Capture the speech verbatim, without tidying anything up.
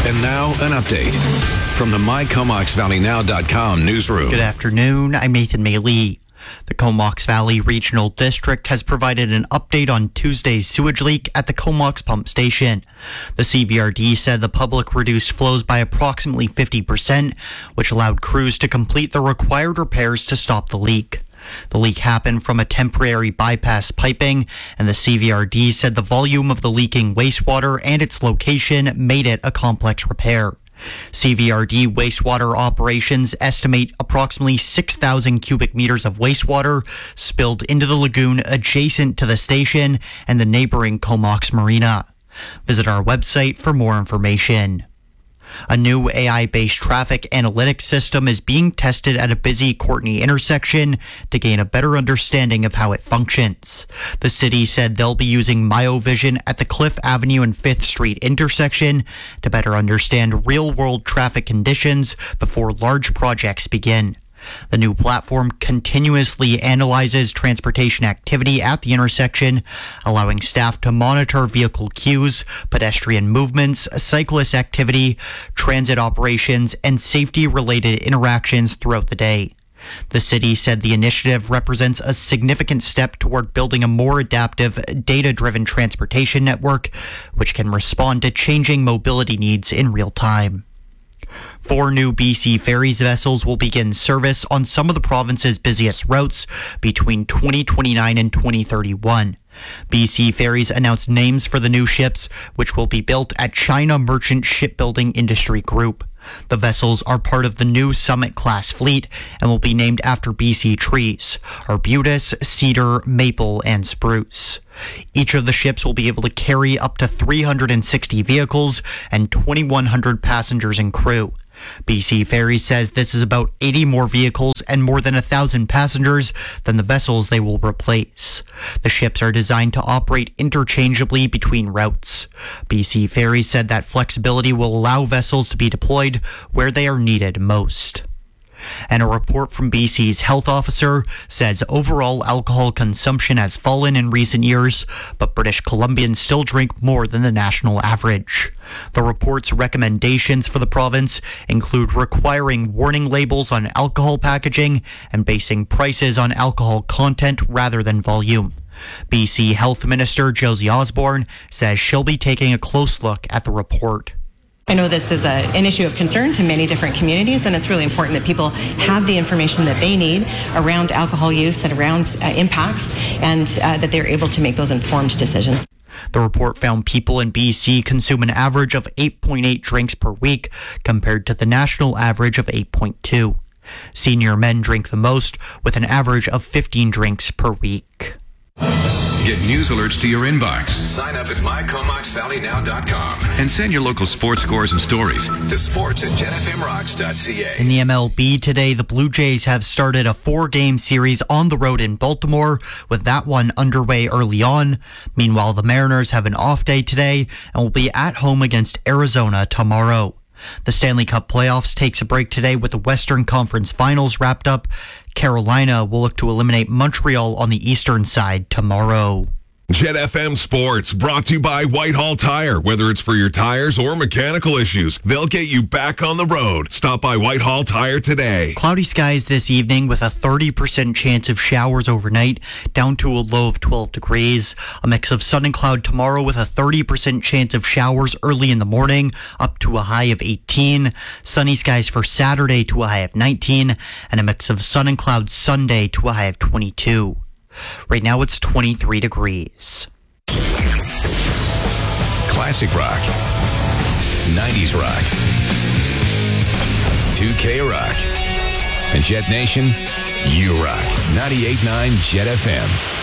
And now, an update from the my comox valley now dot com newsroom. Good afternoon. I'm Nathan Maylee. The Comox Valley Regional District has provided an update on Tuesday's sewage leak at the Comox pump station. The C V R D said the public reduced flows by approximately fifty percent, which allowed crews to complete the required repairs to stop the leak. The leak happened from a temporary bypass piping, and the C V R D said the volume of the leaking wastewater and its location made it a complex repair. C V R D wastewater operations estimate approximately six thousand cubic meters of wastewater spilled into the lagoon adjacent to the station and the neighboring Comox Marina. Visit our website for more information. A new A I-based traffic analytics system is being tested at a busy Courtney intersection to gain a better understanding of how it functions. The city said they'll be using MyoVision at the Cliff Avenue and fifth Street intersection to better understand real-world traffic conditions before large projects begin. The new platform continuously analyzes transportation activity at the intersection, allowing staff to monitor vehicle queues, pedestrian movements, cyclist activity, transit operations, and safety-related interactions throughout the day. The city said the initiative represents a significant step toward building a more adaptive, data-driven transportation network, which can respond to changing mobility needs in real time. Four new B C Ferries vessels will begin service on some of the province's busiest routes between twenty twenty-nine and twenty thirty-one. B C Ferries announced names for the new ships, which will be built at China Merchant Shipbuilding Industry Group. The vessels are part of the new Summit-class fleet and will be named after B C trees: arbutus, cedar, maple, and spruce. Each of the ships will be able to carry up to three hundred sixty vehicles and twenty-one hundred passengers and crew. B C Ferries says this is about eighty more vehicles and more than one thousand passengers than the vessels they will replace. The ships are designed to operate interchangeably between routes. B C Ferries said that flexibility will allow vessels to be deployed where they are needed most. And a report from B C's health officer says overall alcohol consumption has fallen in recent years, but British Columbians still drink more than the national average. The report's recommendations for the province include requiring warning labels on alcohol packaging and basing prices on alcohol content rather than volume. B C Health Minister Josie Osborne says she'll be taking a close look at the report. I know this is a, an issue of concern to many different communities, and it's really important that people have the information that they need around alcohol use and around uh, impacts, and uh, that they're able to make those informed decisions. The report found people in B C consume an average of eight point eight drinks per week compared to the national average of eight point two. Senior men drink the most, with an average of fifteen drinks per week. Get news alerts to your inbox. Sign up at my comox valley now dot com and send your local sports scores and stories to sports at jen f m rocks dot c a. In the M L B today, the Blue Jays have started a four-game series on the road in Baltimore, with that one underway early on. Meanwhile, the Mariners have an off day today and will be at home against Arizona tomorrow. The Stanley Cup playoffs takes a break today with the Western Conference Finals wrapped up. Carolina will look to eliminate Montreal on the eastern side tomorrow. Jet F M Sports, brought to you by Whitehall Tire. Whether it's for your tires or mechanical issues, they'll get you back on the road. Stop by Whitehall Tire today. Cloudy skies this evening with a thirty percent chance of showers overnight, down to a low of twelve degrees. A mix of sun and cloud tomorrow with a thirty percent chance of showers early in the morning, up to a high of eighteen. Sunny skies for Saturday to a high of nineteen, and a mix of sun and cloud Sunday to a high of twenty-two. Right now it's twenty-three degrees. Classic rock, nineties rock, two K rock, and Jet Nation, you rock. ninety-eight point nine Jet F M.